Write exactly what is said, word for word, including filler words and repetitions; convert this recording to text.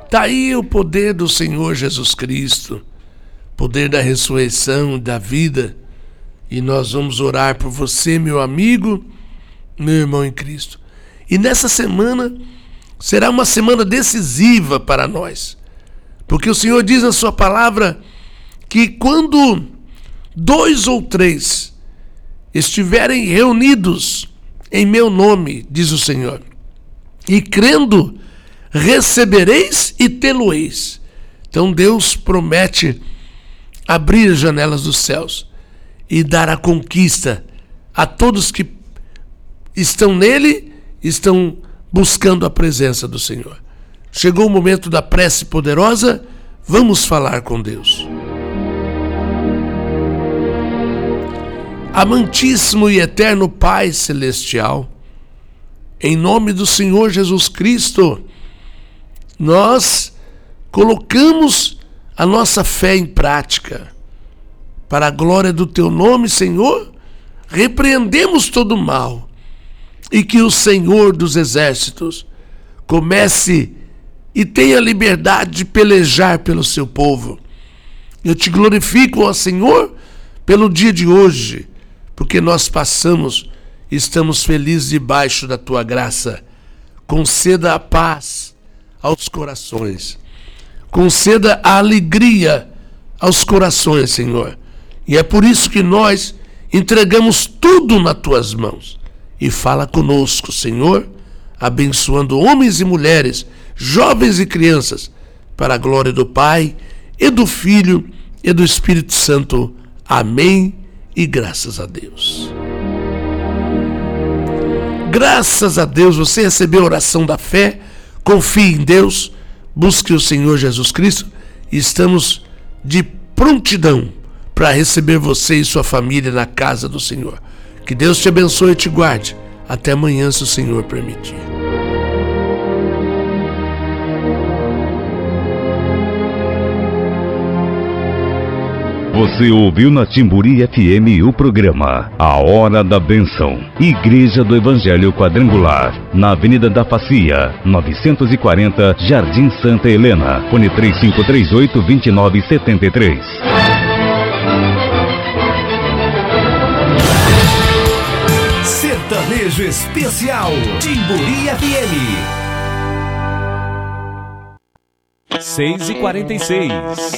Está aí o poder do Senhor Jesus Cristo, poder da ressurreição, da vida. E nós vamos orar por você, meu amigo, meu irmão em Cristo. E nessa semana será uma semana decisiva para nós, porque o Senhor diz na sua palavra que quando dois ou três estiverem reunidos em meu nome, diz o Senhor, e crendo, recebereis e tê-lo-eis. Então Deus promete abrir as janelas dos céus e dar a conquista a todos que estão nele, estão buscando a presença do Senhor. Chegou o momento da prece poderosa, vamos falar com Deus. Amantíssimo e eterno Pai Celestial, em nome do Senhor Jesus Cristo, nós colocamos a nossa fé em prática. Para a glória do Teu nome, Senhor, repreendemos todo o mal e que o Senhor dos Exércitos comece e tenha liberdade de pelejar pelo Seu povo. Eu Te glorifico, ó Senhor, pelo dia de hoje, porque nós passamos e estamos felizes debaixo da Tua graça. Conceda a paz aos corações, conceda a alegria aos corações, Senhor. E é por isso que nós entregamos tudo nas Tuas mãos. E fala conosco, Senhor, abençoando homens e mulheres, jovens e crianças, para a glória do Pai, e do Filho, e do Espírito Santo. Amém e graças a Deus. Graças a Deus, você recebeu a oração da fé, confie em Deus, busque o Senhor Jesus Cristo, e estamos de prontidão para receber você e sua família na casa do Senhor. Que Deus te abençoe e te guarde. Até amanhã, se o Senhor permitir. Você ouviu na Timburi F M o programa A Hora da Bênção. Igreja do Evangelho Quadrangular, na Avenida da Facia, novecentos e quarenta, Jardim Santa Helena. Fone três cinco três oito, dois nove sete três. Sertanejo Especial Timburi F M. seis e quarenta e seis.